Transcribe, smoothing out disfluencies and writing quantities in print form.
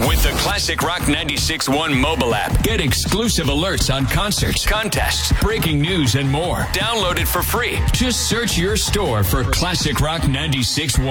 With the Classic Rock 96.1 mobile app, get exclusive alerts on concerts, contests, breaking news, and more. Download it for free. Just search your store for Classic Rock 96.1.